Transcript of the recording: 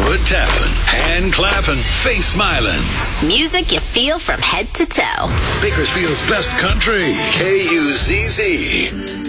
Foot tapping, hand clapping, face smiling. Music you feel from head to toe. Bakersfield's best country, KUZZ.